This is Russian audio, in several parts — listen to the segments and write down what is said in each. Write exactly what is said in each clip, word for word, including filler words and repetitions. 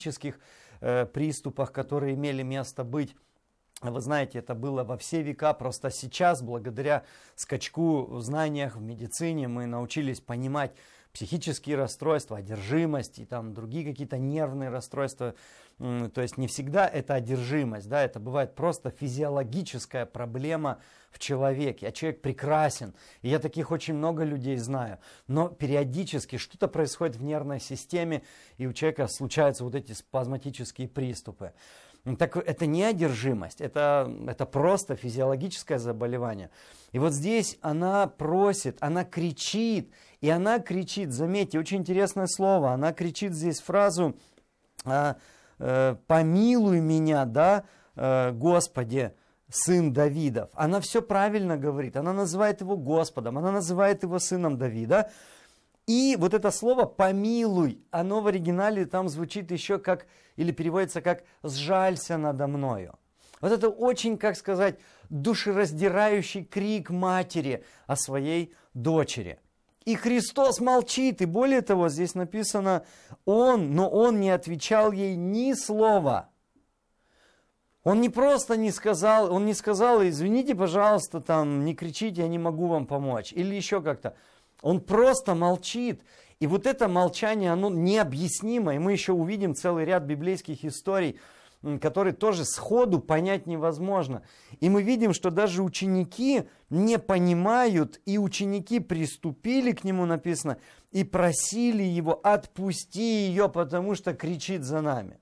э, приступах, которые имели место быть. Вы знаете, это было во все века, просто сейчас, благодаря скачку в знаниях в медицине, мы научились понимать психические расстройства, одержимость и там другие какие-то нервные расстройства. То есть не всегда это одержимость, да, это бывает просто физиологическая проблема в человеке. А человек прекрасен, и я таких очень много людей знаю. Но периодически что-то происходит в нервной системе, и у человека случаются вот эти спазматические приступы. Так это не одержимость, это, это просто физиологическое заболевание. И вот здесь она просит, она кричит, и она кричит, заметьте, очень интересное слово, она кричит здесь фразу э, э, «помилуй меня, да, э, Господи, сын Давидов». Она все правильно говорит, она называет его Господом, она называет его сыном Давида. И вот это слово «помилуй», оно в оригинале там звучит еще как, или переводится как «сжалься надо мною». Вот это очень, как сказать, душераздирающий крик матери о своей дочери. И Христос молчит, и более того, здесь написано «Он», но Он не отвечал ей ни слова. Он не просто не сказал, Он не сказал «извините, пожалуйста, там, не кричите, я не могу вам помочь», или еще как-то. Он просто молчит. И вот это молчание, оно необъяснимо. И мы еще увидим целый ряд библейских историй, которые тоже сходу понять невозможно. И мы видим, что даже ученики не понимают, и ученики приступили к нему, написано, и просили его: отпусти ее, потому что кричит за нами.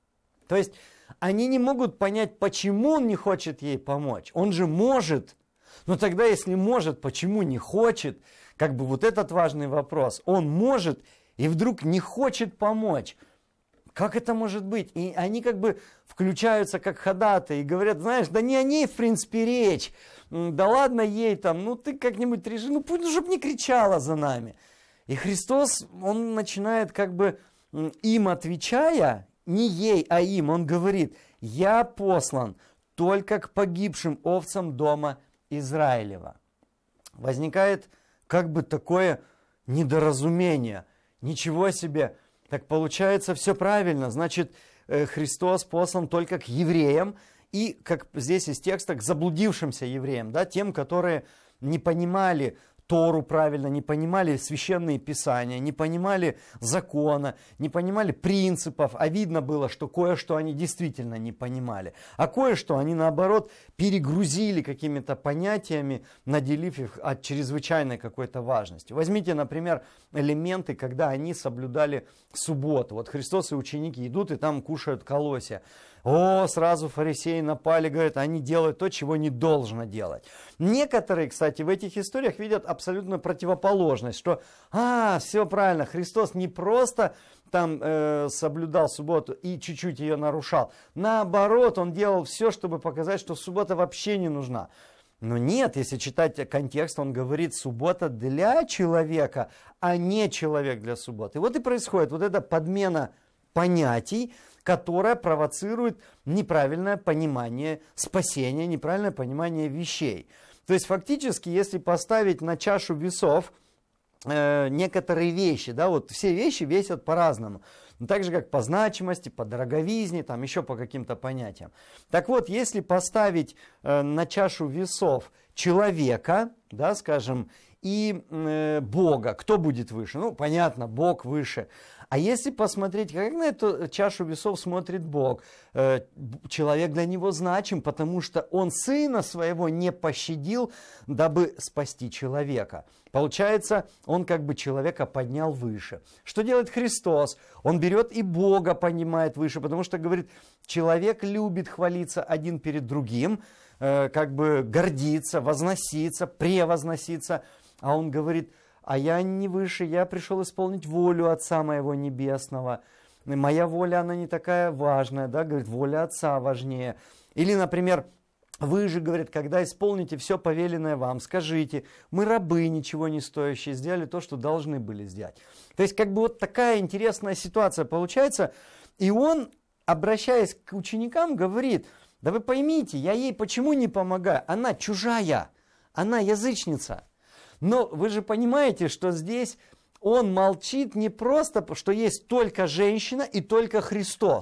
То есть они не могут понять, почему он не хочет ей помочь. Он же может. Но тогда, если может, почему не хочет? Как бы вот этот важный вопрос. Он может и вдруг не хочет помочь. Как это может быть? И они как бы включаются как ходатаи и говорят: знаешь, да не о ней в принципе речь. Да ладно ей там, ну ты как-нибудь реши, ну пусть, чтобы не кричала за нами. И Христос, он начинает как бы им отвечая, не ей, а им, он говорит: я послан только к погибшим овцам дома Израилева. Возникает как бы такое недоразумение. Ничего себе! Так получается, все правильно. Значит, Христос послан только к евреям и, как здесь из текста, к заблудившимся евреям, да, тем, которые не понимали Тору правильно, не понимали священные писания, не понимали закона, не понимали принципов, а видно было, что кое-что они действительно не понимали, а кое-что они, наоборот, перегрузили какими-то понятиями, наделив их от чрезвычайной какой-то важности. Возьмите, например, элементы, когда они соблюдали субботу. Вот Христос и ученики идут и там кушают колосья. О, сразу фарисеи напали, говорят, они делают то, чего не должно делать. Некоторые, кстати, в этих историях видят абсолютно противоположность, что, а, все правильно, Христос не просто там э, соблюдал субботу и чуть-чуть ее нарушал. Наоборот, он делал все, чтобы показать, что суббота вообще не нужна. Но нет, если читать контекст, он говорит, суббота для человека, а не человек для субботы. И вот и происходит вот эта подмена понятий, которая провоцирует неправильное понимание спасения, неправильное понимание вещей. То есть фактически, если поставить на чашу весов э, некоторые вещи, да, вот все вещи весят по-разному, так же как по значимости, по дороговизне, там еще по каким-то понятиям. Так вот, если поставить э, на чашу весов человека, да, скажем, и э, Бога, кто будет выше? Ну, понятно, Бог выше. А если посмотреть, как на эту чашу весов смотрит Бог, э, человек для него значим, потому что он сына своего не пощадил, дабы спасти человека. Получается, он как бы человека поднял выше. Что делает Христос? Он берет и Бога поднимает выше, потому что, говорит, человек любит хвалиться один перед другим, э, как бы гордиться, возноситься, превозноситься, а он говорит: а я не выше, я пришел исполнить волю Отца моего Небесного. Моя воля, она не такая важная, да, говорит, воля Отца важнее. Или, например, вы же, говорит, когда исполните все повеленное вам, скажите, мы рабы ничего не стоящие, сделали то, что должны были сделать. То есть, как бы вот такая интересная ситуация получается. И он, обращаясь к ученикам, говорит: да вы поймите, я ей почему не помогаю? Она чужая, она язычница. Но вы же понимаете, что здесь он молчит не просто, что есть только женщина и только Христос.